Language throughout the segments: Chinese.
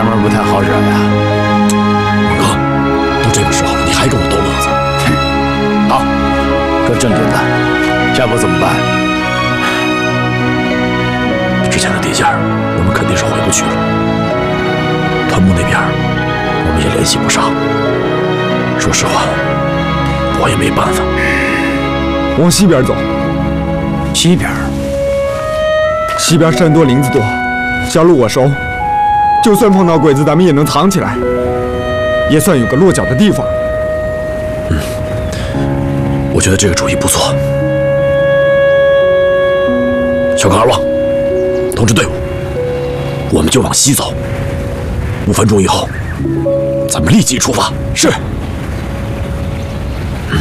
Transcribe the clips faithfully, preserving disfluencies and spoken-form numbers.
娘们不太好惹呀。 猛哥，都这个时候了，你还跟我逗乐子？ 好，说正经的，下步怎么办？ 之前的地界我们肯定是回不去了。团木那边我们也联系不上。说实话，我也没办法。 往西边走。 西边。 西边山多林子多，小路我熟。就算碰到鬼子，咱们也能藏起来，也算有个落脚的地方。 嗯，我觉得这个主意不错。小刚二旺，通知队伍，我们就往西走。五分钟以后，咱们立即出发。 是。 嗯。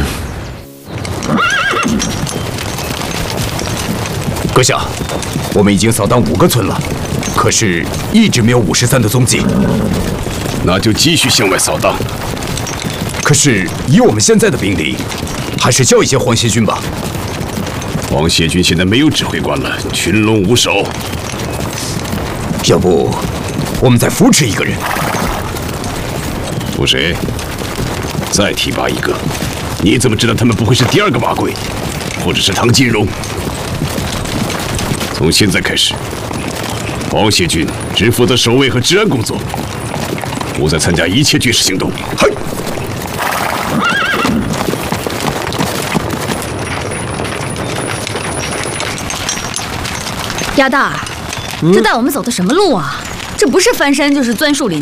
阁下，我们已经扫荡五个村了。可是，一直没有五十三的踪迹。 那就继续向外扫荡。 可是，以我们现在的兵力，还是叫一些皇协军吧。 皇协军现在没有指挥官了，群龙无首。 要不，我们再扶持一个人。 扶谁？再提拔一个。你怎么知道他们不会是第二个马贵，或者是唐金荣？从现在开始。皇协军只负责守卫和治安工作，不再参加一切军事行动。嘿， 鸭蛋儿，这带我们走的什么路啊？这不是翻山就是钻树林。